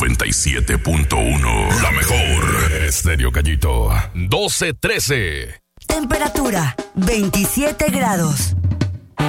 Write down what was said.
97.1. La mejor. Estéreo Gallito. 12-13. Temperatura 27 grados.